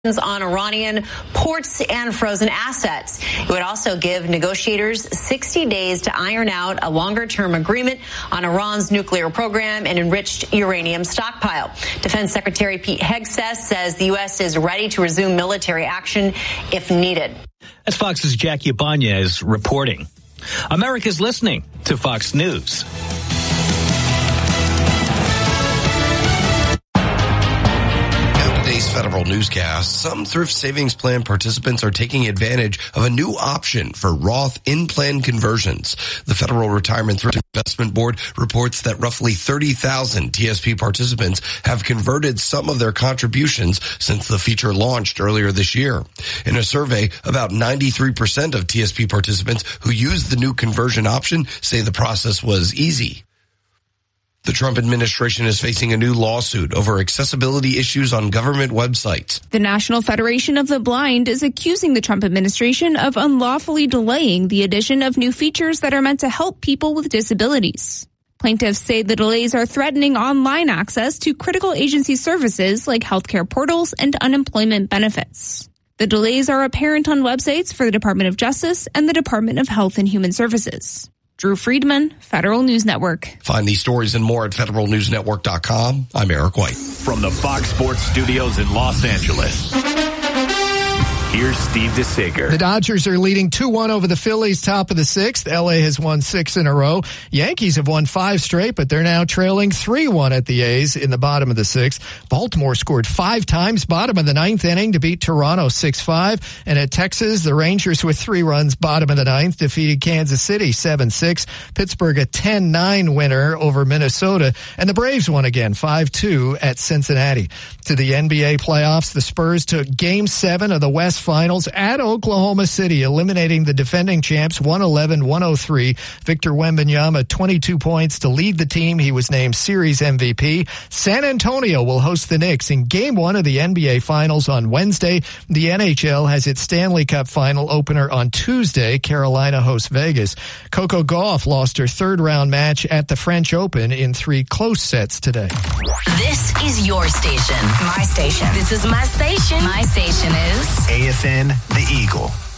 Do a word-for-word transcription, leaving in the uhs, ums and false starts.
on Iranian ports and frozen assets. It would also give negotiators sixty days to iron out a longer-term agreement on Iran's nuclear program and enriched uranium stockpile. Defense Secretary Pete Hegseth says the U S is ready to resume military action if needed. That's Fox's Jackie Ibanez reporting. America's listening to Fox News. Federal newscast. Some thrift savings plan participants are taking advantage of a new option for Roth in-plan conversions. The Federal Retirement Thrift Investment Board reports that roughly thirty thousand T S P participants have converted some of their contributions since the feature launched earlier this year. In a survey, about ninety-three percent of T S P participants who used the new conversion option say the process was easy. The Trump administration is facing a new lawsuit over accessibility issues on government websites. The National Federation of the Blind is accusing the Trump administration of unlawfully delaying the addition of new features that are meant to help people with disabilities. Plaintiffs say the delays are threatening online access to critical agency services like healthcare portals and unemployment benefits. The delays are apparent on websites for the Department of Justice and the Department of Health and Human Services. Drew Friedman, Federal News Network. Find these stories and more at federal news network dot com. I'm Eric White. From the Fox Sports Studios in Los Angeles, here's Steve DeSager. The Dodgers are leading two one over the Phillies, top of the sixth. L A has won six in a row. Yankees have won five straight, but they're now trailing three one at the A's in the bottom of the sixth. Baltimore scored five times, bottom of the ninth inning, to beat Toronto six five. And at Texas, the Rangers with three runs, bottom of the ninth, defeated Kansas City seven six. Pittsburgh a ten nine winner over Minnesota. And the Braves won again, five two at Cincinnati. To the N B A playoffs, the Spurs took Game seven of the West Finals at Oklahoma City, eliminating the defending champs one eleven one oh three. Victor Wembanyama, twenty-two points to lead the team. He was named Series M V P. San Antonio will host the Knicks in Game one of the N B A Finals on Wednesday. The N H L has its Stanley Cup Final opener on Tuesday. Carolina hosts Vegas. Coco Gauff lost her third-round match at the French Open in three close sets today. This is your station. My station. This is my station. My station is A F N, The Eagle.